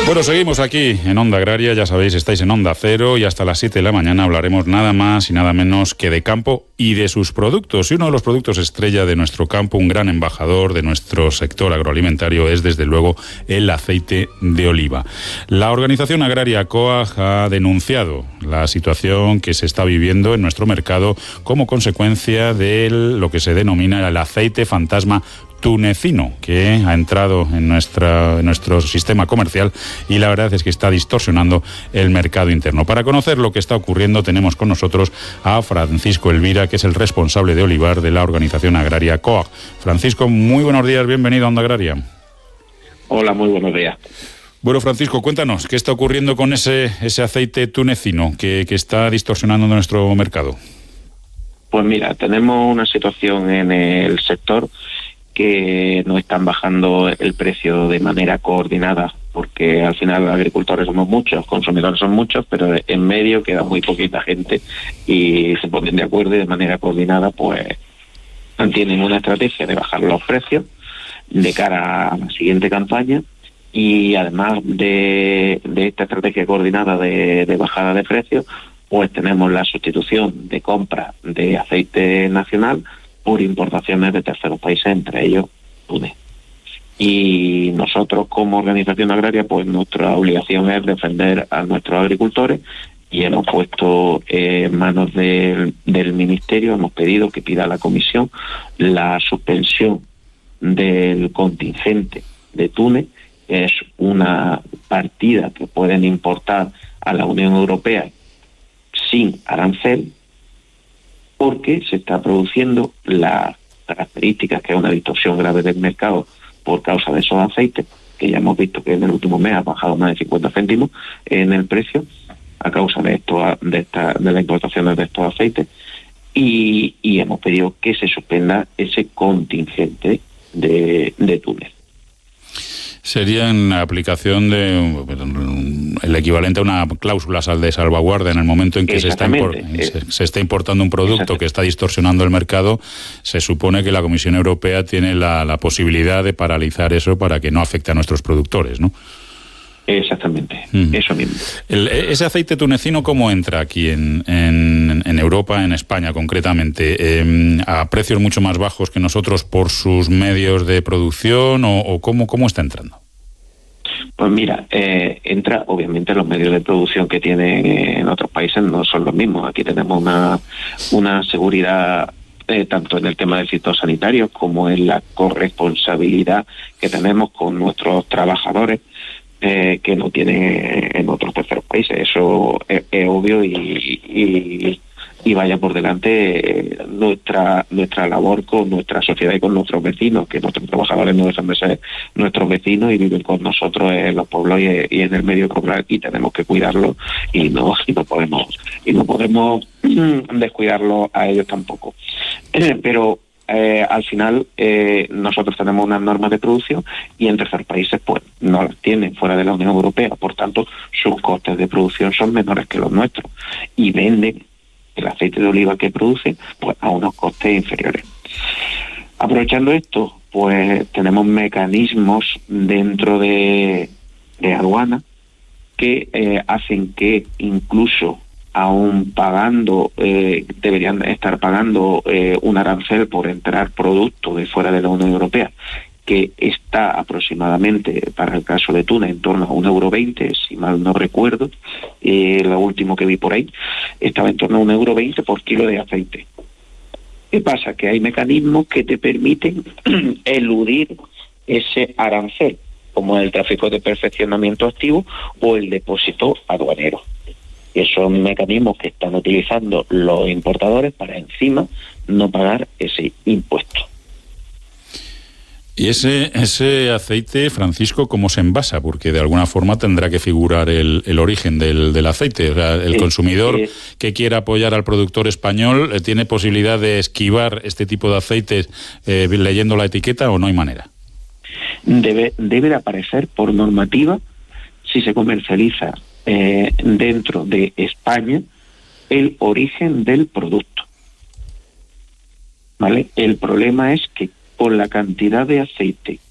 Bueno, seguimos aquí en Onda Agraria, ya sabéis, estáis en Onda Cero y hasta las 7 de la mañana hablaremos nada más y nada menos que de campo y de sus productos. Y uno de los productos estrella de nuestro campo, un gran embajador de nuestro sector agroalimentario, es desde luego el aceite de oliva. La organización agraria COAG ha denunciado la situación que se está viviendo en nuestro mercado como consecuencia de lo que se denomina el aceite fantasma tunecino, que ha entrado en nuestro sistema comercial y la verdad es que está distorsionando el mercado interno. Para conocer lo que está ocurriendo tenemos con nosotros a Francisco Elvira, que es el responsable de olivar de la organización agraria COAG. Francisco, muy buenos días, bienvenido a Onda Agraria. Hola, muy buenos días. Bueno, Francisco, cuéntanos, ¿qué está ocurriendo con ese aceite tunecino que está distorsionando nuestro mercado? Pues mira, tenemos una situación en el sector que no están bajando el precio de manera coordinada, porque al final los agricultores somos muchos, consumidores son muchos, pero en medio queda muy poquita gente y se ponen de acuerdo y de manera coordinada pues mantienen una estrategia de bajar los precios de cara a la siguiente campaña. Y además de esta estrategia coordinada de bajada de precios, pues tenemos la sustitución de compra de aceite nacional por importaciones de terceros países, entre ellos Túnez. Y nosotros como organización agraria, pues nuestra obligación es defender a nuestros agricultores y hemos puesto en manos del Ministerio, hemos pedido que pida a la Comisión la suspensión del contingente de Túnez, que es una partida que pueden importar a la Unión Europea sin arancel, porque se está produciendo las características que es una distorsión grave del mercado por causa de esos aceites, que ya hemos visto que en el último mes ha bajado más de 50 céntimos en el precio a causa de las importaciones de estos aceites, y hemos pedido que se suspenda ese contingente de Túnez. Sería en aplicación de el equivalente a una cláusula de salvaguarda en el momento en que se está importando un producto que está distorsionando el mercado. Se supone que la Comisión Europea tiene la posibilidad de paralizar eso para que no afecte a nuestros productores, ¿no? Exactamente, eso mismo. Ese aceite tunecino, ¿cómo entra aquí en Europa, en España concretamente? ¿A precios mucho más bajos que nosotros por sus medios de producción o cómo está entrando? Pues mira, entra obviamente los medios de producción que tienen en otros países no son los mismos. Aquí tenemos una seguridad tanto en el tema de fitosanitarios como en la corresponsabilidad que tenemos con nuestros trabajadores, que no tienen en otros terceros países. Eso es obvio y vaya por delante nuestra labor con nuestra sociedad y con nuestros vecinos, que nuestros trabajadores no dejan de ser nuestros vecinos y viven con nosotros en los pueblos y en el medio rural, y tenemos que cuidarlos y no podemos descuidarlos a ellos tampoco. Pero al final nosotros tenemos unas normas de producción y en terceros países pues no las tienen fuera de la Unión Europea, por tanto sus costes de producción son menores que los nuestros y venden el aceite de oliva que producen pues a unos costes inferiores. Aprovechando esto, pues tenemos mecanismos dentro de aduana que hacen que incluso aún pagando, deberían estar pagando un arancel por entrar producto de fuera de la Unión Europea, que está aproximadamente, para el caso de Túnez, en torno a €1,20, si mal no recuerdo. Lo último que vi por ahí estaba en torno a €1,20 por kilo de aceite. ¿Qué pasa? Que hay mecanismos que te permiten eludir ese arancel, como el tráfico de perfeccionamiento activo o el depósito aduanero, que son mecanismos que están utilizando los importadores para encima no pagar ese impuesto. ¿Y ese aceite, Francisco, cómo se envasa? Porque de alguna forma tendrá que figurar el origen del aceite. O sea, el consumidor que quiera apoyar al productor español, ¿tiene posibilidad de esquivar este tipo de aceites leyendo la etiqueta o no hay manera? Debe de aparecer por normativa, si se comercializa dentro de España, el origen del producto. ¿Vale? El problema es que con la cantidad de aceite